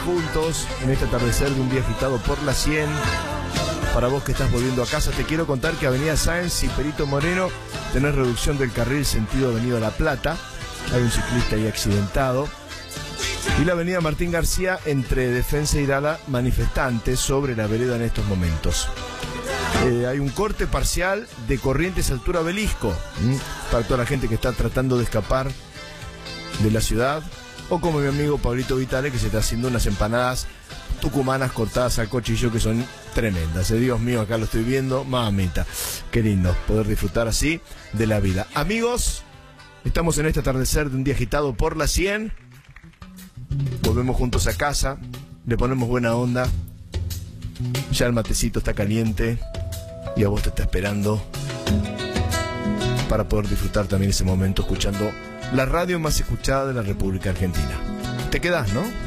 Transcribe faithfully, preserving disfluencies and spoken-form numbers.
juntos en este atardecer de un día agitado por la cien. Para vos que estás volviendo a casa, te quiero contar que Avenida Sáenz y Perito Moreno tenés reducción del carril sentido Avenida La Plata. Hay un ciclista ahí accidentado. Y la Avenida Martín García entre Defensa y Irala, manifestantes sobre la vereda en estos momentos. Eh, hay un corte parcial de Corrientes altura Obelisco, ¿m? Para toda la gente que está tratando de escapar de la ciudad, o como mi amigo Pablito Vitale, que se está haciendo unas empanadas tucumanas cortadas al cuchillo que son tremendas. Eh, Dios mío, acá lo estoy viendo, mamita, qué lindo poder disfrutar así de la vida. Amigos, estamos en este atardecer de un día agitado por la cien. Volvemos juntos a casa, le ponemos buena onda. Ya el matecito está caliente y a vos te está esperando para poder disfrutar también ese momento escuchando la radio más escuchada de la República Argentina. ¿Te quedás, no?